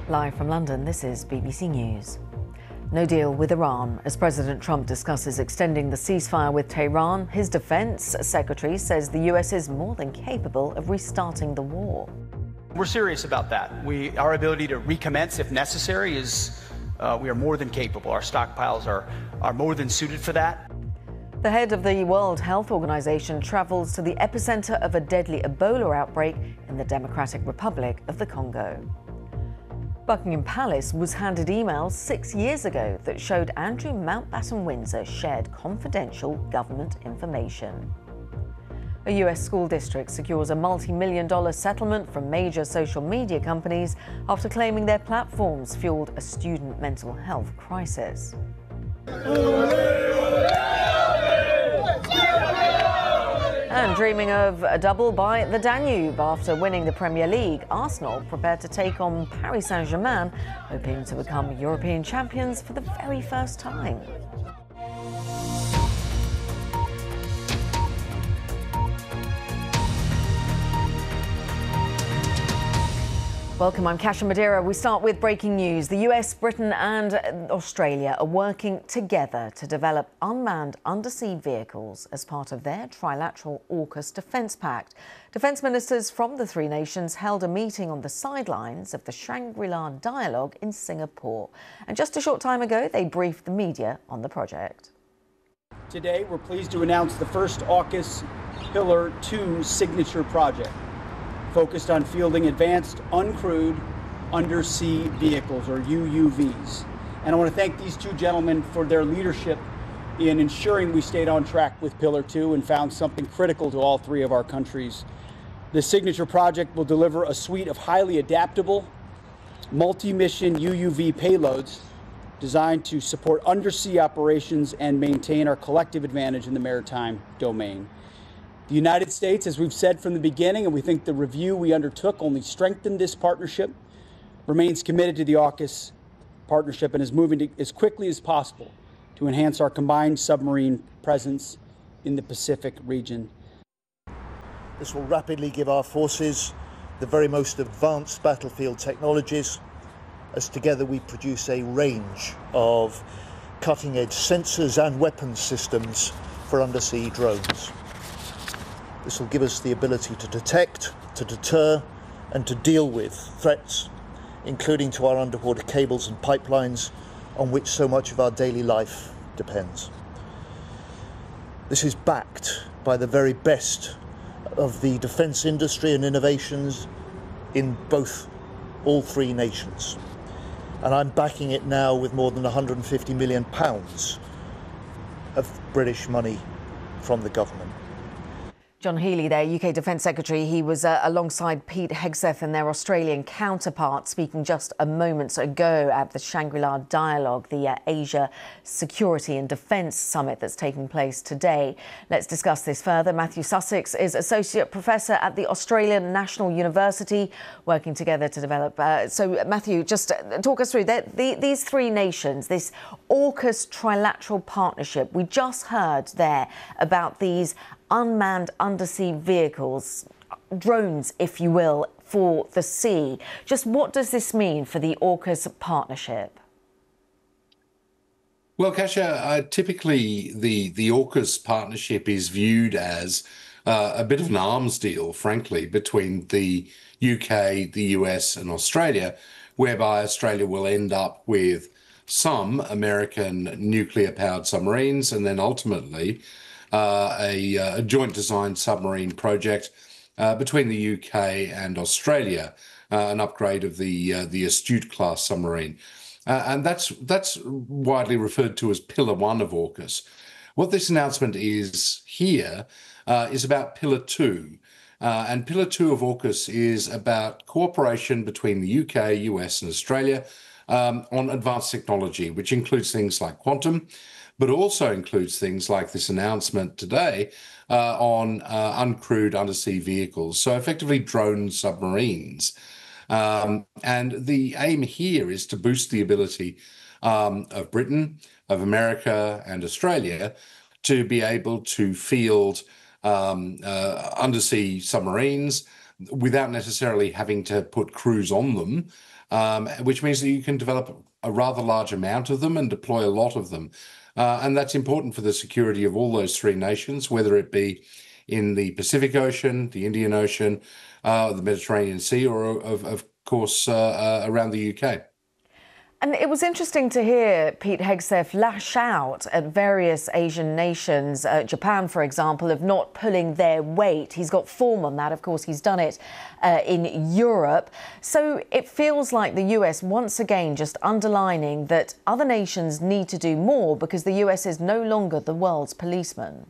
Live from London, this is BBC News. No deal with Iran. As President Trump discusses extending the ceasefire with Tehran, his defense secretary says the US is more than capable of restarting the war. We're serious about that. Our ability to recommence if necessary is, we are more than capable. Our stockpiles are more than suited for that. The head of the World Health Organization travels to the epicenter of a deadly Ebola outbreak in the Democratic Republic of the Congo. Buckingham Palace was handed emails 6 years ago that showed Andrew Mountbatten Windsor shared confidential government information. A US school district secures a multi-million-dollar settlement from major social media companies after claiming their platforms fueled a student mental health crisis. And dreaming of a double by the Danube after winning the Premier League, Arsenal prepared to take on Paris Saint-Germain, hoping to become European champions for the very first time. Welcome, I'm Kasia Madeira. We start with breaking news. The US, Britain and Australia are working together to develop unmanned undersea vehicles as part of their trilateral AUKUS defence pact. Defence ministers from the three nations held a meeting on the sidelines of the Shangri-La Dialogue in Singapore. And just a short time ago, they briefed the media on the project. Today, we're pleased to announce the first AUKUS Pillar 2 signature project, focused on fielding advanced uncrewed undersea vehicles, or UUVs. And I want to thank these two gentlemen for their leadership in ensuring we stayed on track with Pillar 2 and found something critical to all three of our countries. The signature project will deliver a suite of highly adaptable, multi-mission UUV payloads designed to support undersea operations and maintain our collective advantage in the maritime domain. The United States, as we've said from the beginning, and we think the review we undertook only strengthened this partnership, remains committed to the AUKUS partnership and is moving as quickly as possible to enhance our combined submarine presence in the Pacific region. This will rapidly give our forces the very most advanced battlefield technologies, as together we produce a range of cutting-edge sensors and weapons systems for undersea drones. This will give us the ability to detect, to deter, and to deal with threats, including to our underwater cables and pipelines on which so much of our daily life depends. This is backed by the very best of the defence industry and innovations in all three nations. And I'm backing it now with more than £150 million of British money from the government. John Healey there, UK Defence Secretary. He was alongside Pete Hegseth and their Australian counterpart, speaking just a moment ago at the Shangri-La Dialogue, the Asia Security and Defence Summit that's taking place today. Let's discuss this further. Matthew Sussex is Associate Professor at the Australian National University, working together to develop. So, Matthew, just talk us through these three nations, this AUKUS trilateral partnership. We just heard there about these unmanned undersea vehicles, drones, if you will, for the sea. Just what does this mean for the AUKUS partnership? Well, Kasia, typically the AUKUS partnership is viewed as a bit of an arms deal, frankly, between the UK, the US and Australia, whereby Australia will end up with some American nuclear-powered submarines and then ultimately a joint design submarine project between the UK and Australia, an upgrade of the Astute class submarine. And that's widely referred to as Pillar 1 of AUKUS. What this announcement is here is about Pillar 2. And Pillar 2 of AUKUS is about cooperation between the UK, US and Australia on advanced technology, which includes things like quantum, but also includes things like this announcement today on uncrewed undersea vehicles, so effectively drone submarines. And the aim here is to boost the ability of Britain, of America and Australia to be able to field undersea submarines without necessarily having to put crews on them, which means that you can develop a rather large amount of them and deploy a lot of them. And that's important for the security of all those three nations, whether it be in the Pacific Ocean, the Indian Ocean, the Mediterranean Sea, or of course around the UK. And it was interesting to hear Pete Hegseth lash out at various Asian nations, Japan, for example, of not pulling their weight. He's got form on that. Of course, he's done it in Europe. So it feels like the US once again just underlining that other nations need to do more because the US is no longer the world's policeman.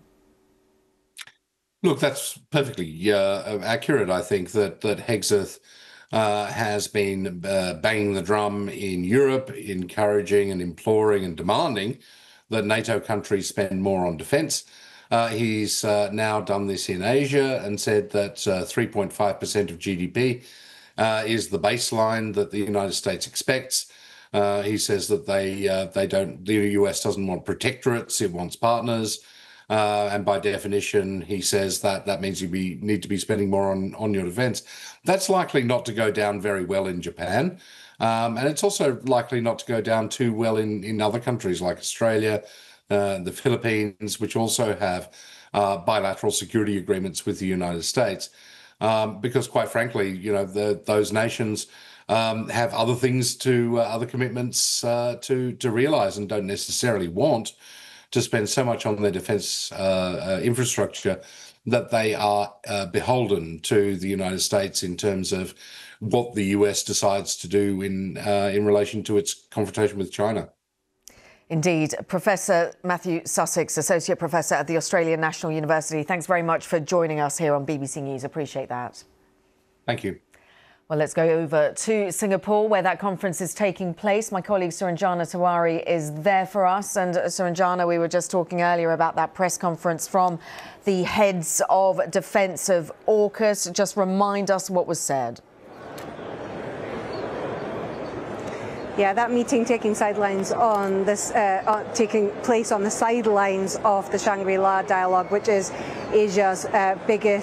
Look, that's perfectly accurate. I think that Hegseth has been banging the drum in Europe, encouraging and imploring and demanding that NATO countries spend more on defence. He's now done this in Asia and said that 3.5% of GDP is the baseline that the United States expects. He says that the US doesn't want protectorates, it wants partners. And by definition, he says that means you need to be spending more on your defence. That's likely not to go down very well in Japan. And it's also likely not to go down too well in other countries like Australia, the Philippines, which also have bilateral security agreements with the United States. Because quite frankly, those nations have other things other commitments to realise and don't necessarily want to spend so much on their defence infrastructure that they are beholden to the United States in terms of what the US decides to do in relation to its confrontation with China. Indeed. Professor Matthew Sussex, Associate Professor at the Australian National University, thanks very much for joining us here on BBC News. Appreciate that. Thank you. Well, let's go over to Singapore, where that conference is taking place. My colleague Suranjana Tiwari is there for us. And Suranjana, we were just talking earlier about that press conference from the heads of defence of AUKUS. Just remind us what was said. Yeah, that meeting taking place on the sidelines of the Shangri-La dialogue, which is Asia's biggest